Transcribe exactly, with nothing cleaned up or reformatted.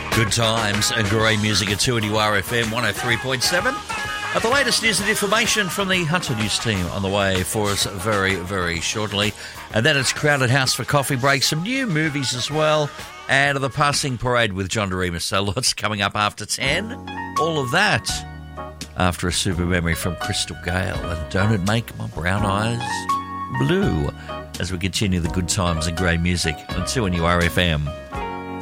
Good times and great music at two N U R F M one oh three point seven. At the latest news and information from the Hunter News team on the way for us very, very shortly. And then it's Crowded House for coffee break, some new movies as well, and the passing parade with John Doremus. So lots coming up after ten. All of that after a super memory from Crystal Gale. And don't it make my brown eyes blue as we continue the good times and great music on two N U R F M